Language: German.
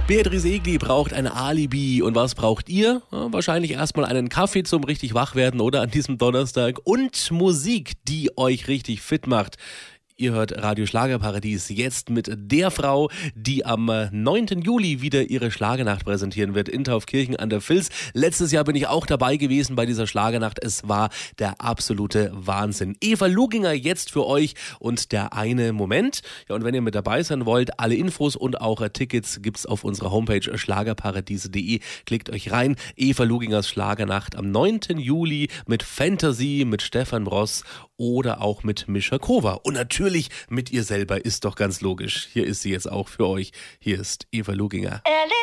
Beatrice Egli braucht ein Alibi. Und was braucht ihr? Ja, wahrscheinlich erstmal einen Kaffee zum richtig Wachwerden oder an diesem Donnerstag und Musik, die euch richtig fit macht. Ihr hört Radio Schlagerparadies jetzt mit der Frau, die am 9. Juli wieder ihre Schlagernacht präsentieren wird in Taufkirchen an der Vils. Letztes Jahr bin ich auch dabei gewesen bei dieser Schlagernacht. Es war der absolute Wahnsinn. Eva Luginger jetzt für euch und der eine Moment. Ja, und wenn ihr mit dabei sein wollt, alle Infos und auch Tickets gibt's auf unserer Homepage schlagerparadies.de. Klickt euch rein. Eva Lugingers Schlagernacht am 9. Juli mit Fantasy, mit Stefan Bross oder auch mit Mischa Kova. Und natürlich mit ihr selber, ist doch ganz logisch. Hier ist sie jetzt auch für euch. Hier ist Eva Luginger.